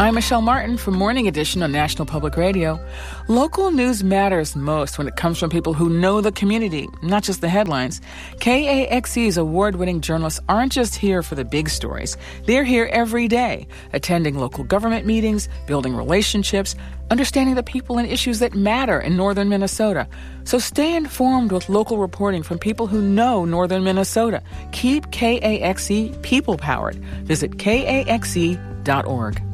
I'm Michelle Martin from Morning Edition on National Public Radio. Local news matters most when it comes from people who know the community, not just the headlines. KAXE's award-winning journalists aren't just here for the big stories. They're here every day, attending local government meetings, building relationships, understanding the people and issues that matter in northern Minnesota. So stay informed with local reporting from people who know northern Minnesota. Keep KAXE people-powered. Visit KAXE.org.